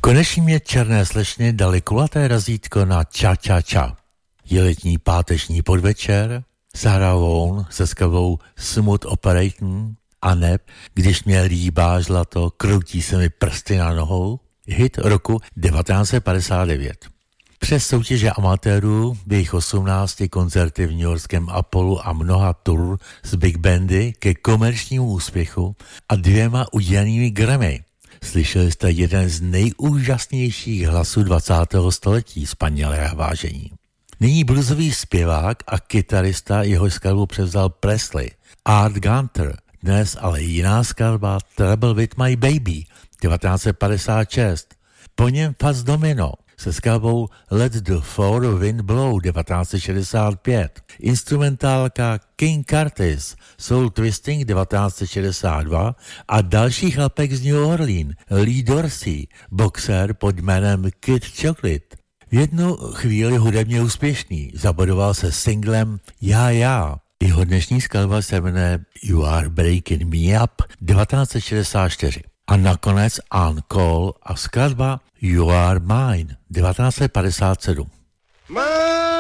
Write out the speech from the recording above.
Konečně mě černé slečny dali kulaté razítko na Ča Ča Ča. Je letní páteční podvečer, Sarah Vaughan se skavou Smooth Operating a neb, když mě líbá zlato, kroutí se mi prsty na nohou, hit roku 1959. Přes soutěže amatérů, v jejich 18 koncerty v newyorském Apollu a mnoha tur z big bandy ke komerčnímu úspěchu a 2 udělenými Grammy. Slyšeli jste jeden z nejúžasnějších hlasů 20. století, spanělé a vážení. Nyní bluesový zpěvák a kytarista, jeho skladbu převzal Presley, Art Gunter, dnes ale jiná skladba Trouble with My Baby 1956. Po něm Fats Domino se skladbou Let the Four Wind Blow 1965. Instrumentálka King Curtis Soul Twisting 1962 a další chlapek z New Orleans Lee Dorsey, boxer pod jménem Kid Chocolate. V jednu chvíli hudebně úspěšný, zabodoval se singlem Já já. Jeho dnešní skladba se jmenuje You Are Breaking Me Up 1964. A nakonec On Call a skladba You Are Mine 1957.